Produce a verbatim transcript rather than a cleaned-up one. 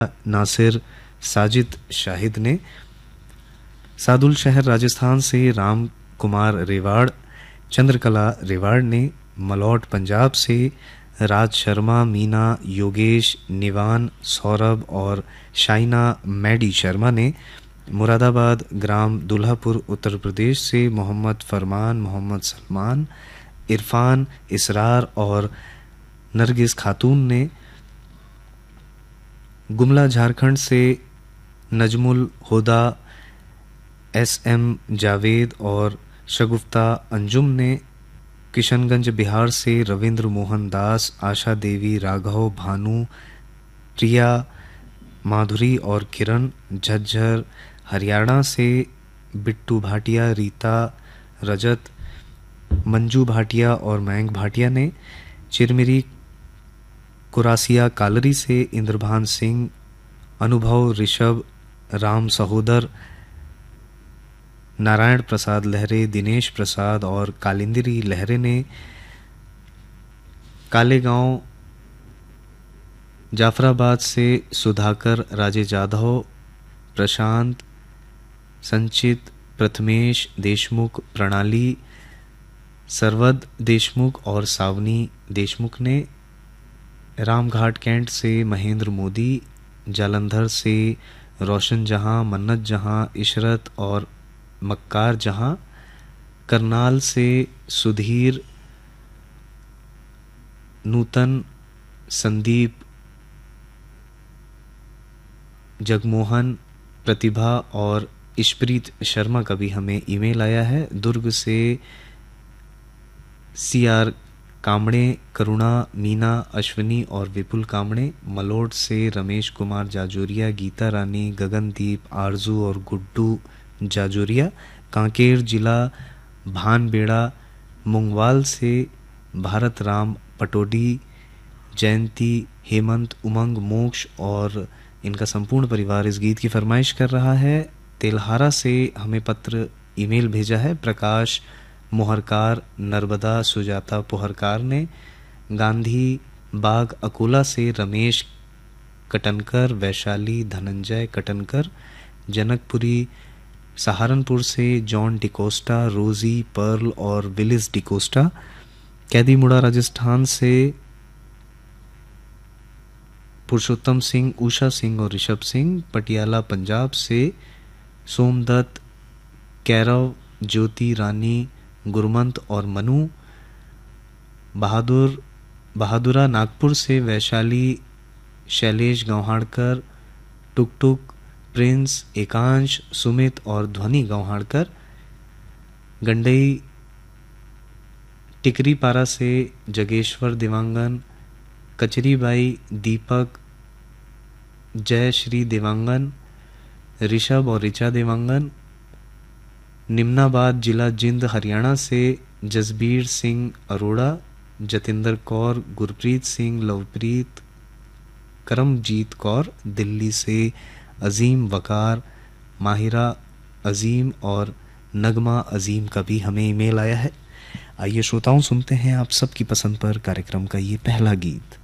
नासिर साजिद शाहिद ने। सादुल शहर राजस्थान से राम कुमार रेवाड़, चंद्रकला रेवाड़ ने। मलौट पंजाब से राज शर्मा, मीना, योगेश, निवान, सौरभ और शाइना मैडी शर्मा ने। मुरादाबाद ग्राम दुल्हापुर उत्तर प्रदेश से मोहम्मद फरमान, मोहम्मद सलमान, इरफान, इसरार और नरगिस खातून ने। गुमला झारखंड से नजमुल हुदा, एस एम जावेद और शगुफ्ता अंजुम ने। किशनगंज बिहार से रविंद्र मोहन दास, आशा देवी, राघव, भानु, प्रिया, माधुरी और किरण। झज्जर हरियाणा से बिट्टू भाटिया, रीता, रजत, मंजू भाटिया और मयंक भाटिया ने। चिरमिरी कुरासिया कालरी से इंद्रभान सिंह, अनुभव, ऋषभ, राम सहोदर, नारायण प्रसाद लहरे, दिनेश प्रसाद और कालिंदरी लहरे ने। कालेगांव जाफराबाद से सुधाकर, राजे जाधव, प्रशांत, संचित, प्रथमेश देशमुख, प्रणाली, सरवद देशमुख और सावनी देशमुख ने। रामघाट कैंट से महेंद्र मोदी, जालंधर से रोशन जहां, मन्नत जहां, इशरत और मक्कार जहां। करनाल से सुधीर, नूतन, संदीप, जगमोहन, प्रतिभा और इशप्रीत शर्मा का भी हमें ईमेल आया है। दुर्ग से सी आर कामड़े, करुणा, मीना, अश्विनी और विपुल कामड़े। मलोट से रमेश कुमार जाजोरिया, गीता रानी, गगनदीप, आरजू और गुड्डू जाजोरिया। कांकेर जिला भानबेड़ा मुंगवाल से भारत राम पटोडी, जयंती, हेमंत, उमंग, मोक्ष और इनका संपूर्ण परिवार इस गीत की फरमाइश कर रहा है। तेलहारा से हमें पत्र ईमेल भेजा है प्रकाश मोहरकार, नर्मदा सुजाता पोहरकार ने। गांधी बाग अकोला से रमेश कटनकर, वैशाली धनंजय कटनकर। जनकपुरी सहारनपुर से जॉन डिकोस्टा, रोजी, पर्ल और विलिस डिकोस्टा। कैदीमुड़ा राजस्थान से पुरुषोत्तम सिंह, उषा सिंह और ऋषभ सिंह। पटियाला पंजाब से सोमदत्त, कैरव, ज्योति रानी, गुरमंत और मनु। बहादुर बहादुरा नागपुर से वैशाली, शैलेश गौहाड़कर, टुक टुक, प्रिंस, एकांश, सुमित और ध्वनि गौहाड़कर। गंडई टिकरीपारा से जगेश्वर दिवांगन, कचरीबाई, दीपक, जय श्री दिवांगन, ऋषभ और ऋचा दिवांगन। निम्नाबाद जिला जिंद हरियाणा से जसबीर सिंह अरोड़ा, जतिंदर कौर, गुरप्रीत सिंह, लवप्रीत, करमजीत कौर। दिल्ली से अजीम वकार, माहिरा अजीम और नगमा अजीम का भी हमें ईमेल आया है। आइए श्रोताओं, सुनते हैं आप सबकी पसंद पर कार्यक्रम का ये पहला गीत।